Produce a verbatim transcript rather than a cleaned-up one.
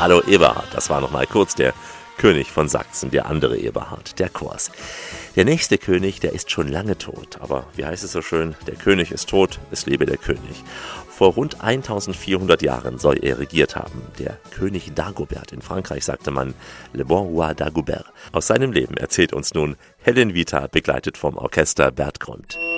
Hallo Eberhard, das war noch mal kurz der König von Sachsen, der andere Eberhard, der Kors. Der nächste König, der ist schon lange tot, aber wie heißt es so schön, der König ist tot, es lebe der König. Vor rund eintausendvierhundert Jahren soll er regiert haben, der König Dagobert. In Frankreich sagte man Le Bon Roi Dagobert. Aus seinem Leben erzählt uns nun Helen Vita, begleitet vom Orchester Bertgrund.